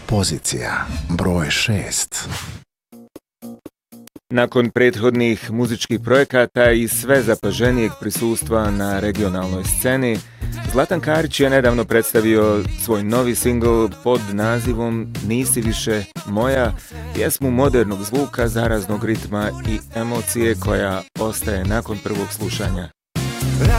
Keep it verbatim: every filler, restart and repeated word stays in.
Pozicija broj šest. Nakon prethodnih muzičkih projekata i sve zapaženijeg prisustva na regionalnoj sceni, Zlatan Karić je nedavno predstavio svoj novi singl pod nazivom Nisi više moja, pjesmu modernog zvuka, zaraznog ritma i emocije koja ostaje nakon prvog slušanja.